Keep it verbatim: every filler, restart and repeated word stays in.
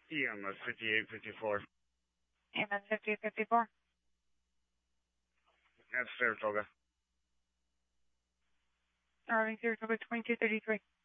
E M S fifty-eight fifty-four. E M S fifty-eight fifty-four. That's Saratoga. Arriving Saratoga twenty-two thirty-three.